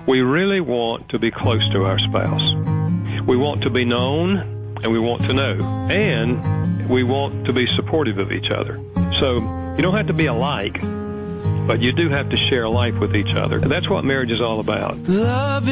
We really want to be close to our spouse. We want to be known, and we want to know, and we want to be supportive of each other. So you don't have to be alike, but you do have to share life with each other. That's what marriage is all about. Love